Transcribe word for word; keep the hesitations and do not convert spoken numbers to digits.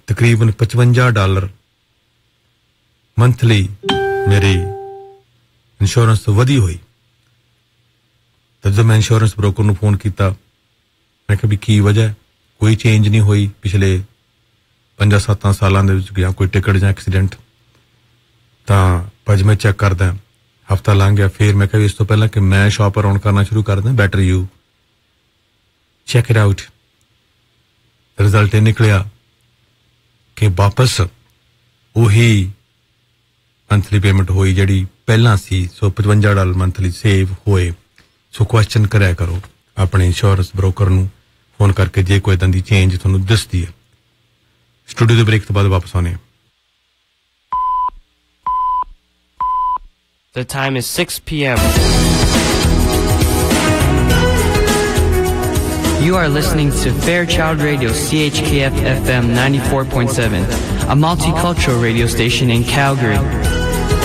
ਤਕਰੀਬਨ ਪਚਵੰਜਾ dollar monthly ਮੇਰੀ ਇੰਸ਼ੋਰੈਂਸ ਵਧੀ ਹੋਈ। ਤੇ ਜਦੋਂ ਮੈਂ ਇੰਸ਼ੋਰੈਂਸ ਬ੍ਰੋਕਰ ਨੂੰ ਫੋਨ ਕੀਤਾ, ਮੈਂ ਕਿਹਾ ਵੀ ਕੀ ਵਜ੍ਹਾ, ਕੋਈ ਚੇਂਜ ਨਹੀਂ ਹੋਈ ਪਿਛਲੇ ਪੰਜਾਂ ਸੱਤਾਂ ਸਾਲਾਂ ਦੇ ਵਿੱਚ, ਜਾਂ ਕੋਈ ਟਿਕਟ ਜਾਂ ਐਕਸੀਡੈਂਟ। ਤਾਂ ਭਾਜੀ ਮੈਂ ਚੈੱਕ ਕਰਦਾ, ਹਫ਼ਤਾ ਲੰਘ ਗਿਆ। ਫਿਰ ਮੈਂ ਕਿਹਾ ਇਸ ਤੋਂ ਪਹਿਲਾਂ ਕਿ ਮੈਂ ਸ਼ਾਪ ਅਰਾਊਂਡ ਕਰਨਾ ਸ਼ੁਰੂ ਕਰਦਾ, better you check it out. Result ਇਹ ਨਿਕਲਿਆ ਕਿ ਵਾਪਸ ਉਹੀ ਮੰਥਲੀ ਪੇਮੈਂਟ ਹੋਈ ਜਿਹੜੀ ਪਹਿਲਾਂ ਸੀ। ਸੋ ਪਚਵੰਜਾ ਡਾਲਰ ਮੰਥਲੀ ਸੇਵ ਹੋਏ। ਸੋ ਕੁਐਸਚਨ ਕਰਿਆ ਕਰੋ ਆਪਣੇ ਇੰਸ਼ੋਰੈਂਸ ਬ੍ਰੋਕਰ ਨੂੰ ਫੋਨ ਕਰਕੇ ਜੇ ਕੋਈ ਏਦਾਂ ਦੀ ਚੇਂਜ ਤੁਹਾਨੂੰ ਦਿਸਦੀ ਹੈ। ਸਟੂਡੀਓ ਦੇ ਬ੍ਰੇਕ ਤੋਂ ਬਾਅਦ ਵਾਪਸ ਆਉਣੇ। The time is six p.m. You are listening to Fairchild Radio, C H K F F M ninety-four point seven, a multicultural radio station in Calgary.